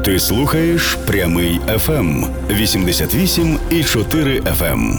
Ти слухаєш Прямий ФМ 88,4 FM.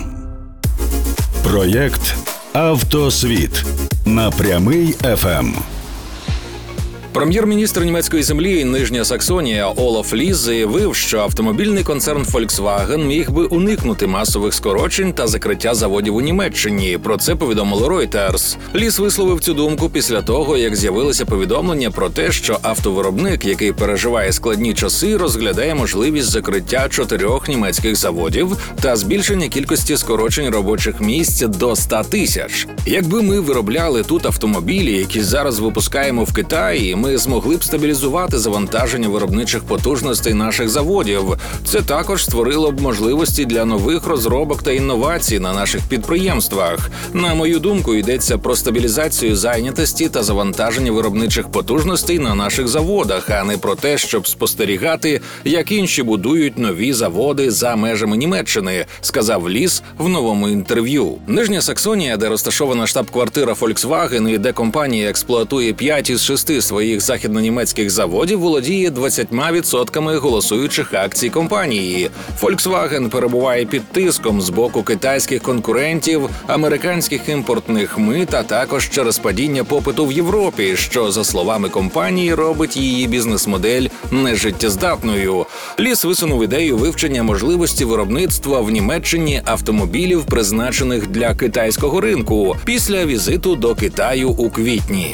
Проєкт «Автосвіт» на Прямий ФМ. Прем'єр-міністр німецької землі Нижня Саксонія Олаф Ліс заявив, що автомобільний концерн Volkswagen міг би уникнути масових скорочень та закриття заводів у Німеччині. Про це повідомили Reuters. Ліс висловив цю думку після того, як з'явилися повідомлення про те, що автовиробник, який переживає складні часи, розглядає можливість закриття 4 німецьких заводів та збільшення кількості скорочень робочих місць до 100 тисяч. Якби ми виробляли тут автомобілі, які зараз випускаємо в Китаї, ми змогли б стабілізувати завантаження виробничих потужностей наших заводів. Це також створило б можливості для нових розробок та інновацій на наших підприємствах. На мою думку, йдеться про стабілізацію зайнятості та завантаження виробничих потужностей на наших заводах, а не про те, щоб спостерігати, як інші будують нові заводи за межами Німеччини, сказав Ліс в новому інтерв'ю. Нижня Саксонія, де розташована штаб-квартира Volkswagen і де компанія експлуатує 5 із 6 своїх західнонімецьких заводів, володіє 20% голосуючих акцій компанії. Volkswagen перебуває під тиском з боку китайських конкурентів, американських імпортних мит, а також через падіння попиту в Європі, що, за словами компанії, робить її бізнес-модель нежиттєздатною. Ліс висунув ідею вивчення можливості виробництва в Німеччині автомобілів, призначених для китайського ринку, після візиту до Китаю у квітні.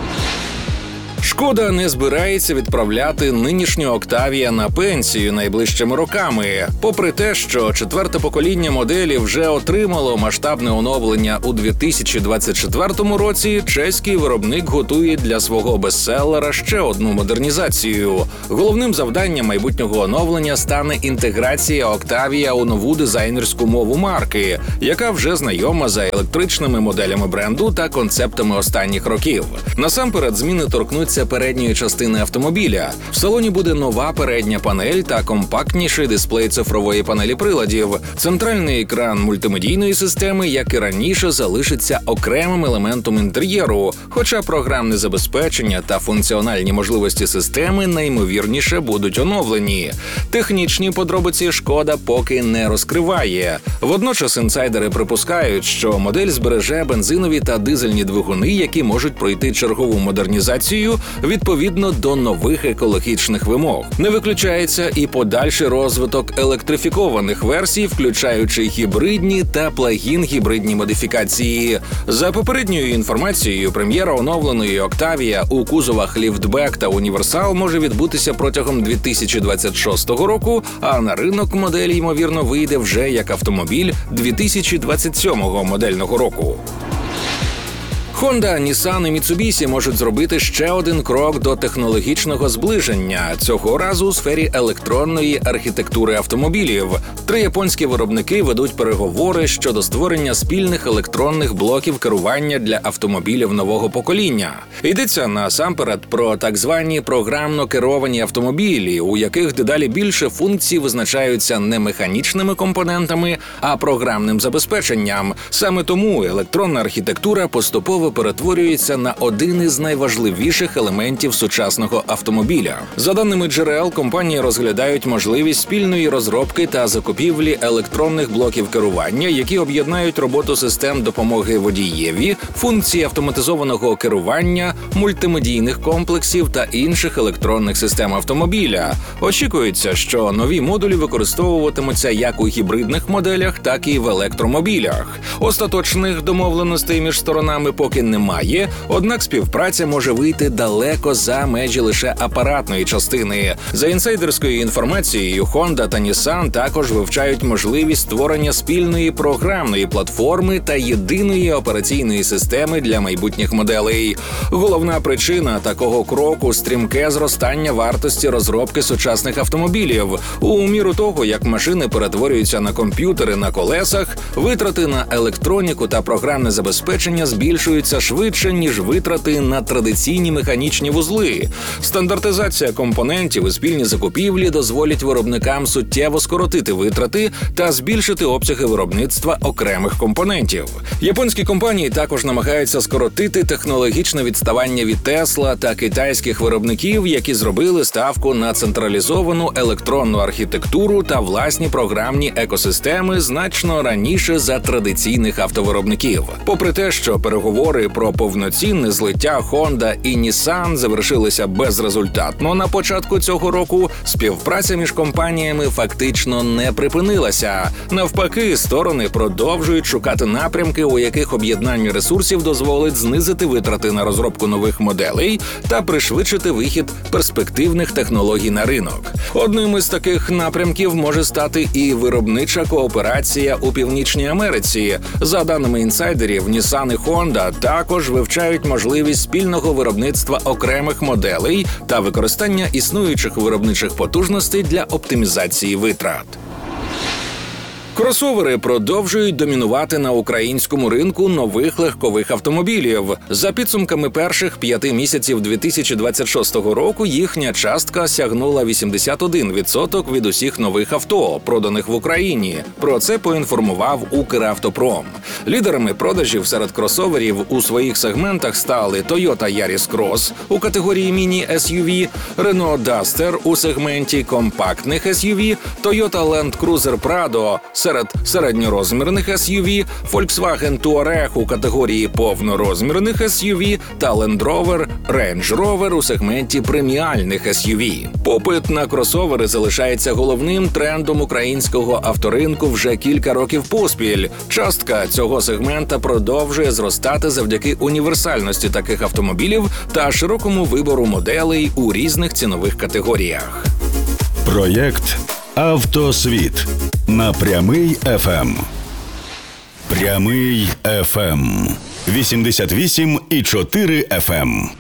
Шкода не збирається відправляти нинішнього Октавія на пенсію найближчими роками. Попри те, що четверте покоління моделі вже отримало масштабне оновлення у 2024 році, чеський виробник готує для свого бестселера ще одну модернізацію. Головним завданням майбутнього оновлення стане інтеграція Октавія у нову дизайнерську мову марки, яка вже знайома за електричними моделями бренду та концептами останніх років. Насамперед, зміни торкнуться передньої частини автомобіля. В салоні буде нова передня панель та компактніший дисплей цифрової панелі приладів. Центральний екран мультимедійної системи, як і раніше, залишиться окремим елементом інтер'єру, хоча програмне забезпечення та функціональні можливості системи найімовірніше будуть оновлені. Технічні подробиці Шкода поки не розкриває. Водночас інсайдери припускають, що модель збереже бензинові та дизельні двигуни, які можуть пройти чергову модернізацію відповідно до нових екологічних вимог. Не виключається і подальший розвиток електрифікованих версій, включаючи гібридні та плагін-гібридні модифікації. За попередньою інформацією, прем'єра оновленої Октавія у кузовах ліфтбек та універсал може відбутися протягом 2026 року, а на ринок модель, ймовірно, вийде вже як автомобіль 2027 модельного року. Honda, Nissan і Mitsubishi можуть зробити ще один крок до технологічного зближення, цього разу у сфері електронної архітектури автомобілів. 3 японські виробники ведуть переговори щодо створення спільних електронних блоків керування для автомобілів нового покоління. Йдеться насамперед про так звані програмно керовані автомобілі, у яких дедалі більше функцій визначаються не механічними компонентами, а програмним забезпеченням. Саме тому електронна архітектура поступово перетворюється на один із найважливіших елементів сучасного автомобіля. За даними джерел, компанії розглядають можливість спільної розробки та закупівлі електронних блоків керування, які об'єднають роботу систем допомоги водієві, функції автоматизованого керування, мультимедійних комплексів та інших електронних систем автомобіля. Очікується, що нові модулі використовуватимуться як у гібридних моделях, так і в електромобілях. Остаточних домовленостей між сторонами поки немає, однак співпраця може вийти далеко за межі лише апаратної частини. За інсайдерською інформацією, Honda та Nissan також вивчають можливість створення спільної програмної платформи та єдиної операційної системи для майбутніх моделей. Головна причина такого кроку – стрімке зростання вартості розробки сучасних автомобілів. У міру того, як машини перетворюються на комп'ютери на колесах, витрати на електроніку та програмне забезпечення збільшуються окупаються швидше, ніж витрати на традиційні механічні вузли. Стандартизація компонентів і спільні закупівлі дозволять виробникам суттєво скоротити витрати та збільшити обсяги виробництва окремих компонентів. Японські компанії також намагаються скоротити технологічне відставання від Tesla та китайських виробників, які зробили ставку на централізовану електронну архітектуру та власні програмні екосистеми значно раніше за традиційних автовиробників. Попри те, що переговори про повноцінне злиття Honda і Nissan завершилися безрезультатно на початку цього року, співпраця між компаніями фактично не припинилася. Навпаки, сторони продовжують шукати напрямки, у яких об'єднання ресурсів дозволить знизити витрати на розробку нових моделей та пришвидшити вихід перспективних технологій на ринок. Одним із таких напрямків може стати і виробнича кооперація у Північній Америці. За даними інсайдерів, Nissan і Honda також вивчають можливість спільного виробництва окремих моделей та використання існуючих виробничих потужностей для оптимізації витрат. Кросовери продовжують домінувати на українському ринку нових легкових автомобілів. За підсумками перших 5 місяців 2026 року їхня частка сягнула 81% від усіх нових авто, проданих в Україні. Про це поінформував Укравтопром. Лідерами продажів серед кросоверів у своїх сегментах стали Toyota Yaris Cross у категорії міні-SUV, Renault Duster у сегменті компактних SUV, Toyota Land Cruiser Prado серед середньорозмірних SUV, Volkswagen Touareg у категорії повнорозмірних SUV та Land Rover, Range Rover у сегменті преміальних SUV. Попит на кросовери залишається головним трендом українського авторинку вже кілька років поспіль. Частка цього сегмента продовжує зростати завдяки універсальності таких автомобілів та широкому вибору моделей у різних цінових категоріях. Проєкт «Автосвіт» на Прямий ФМ. Прямий ФМ. 88,4 FM.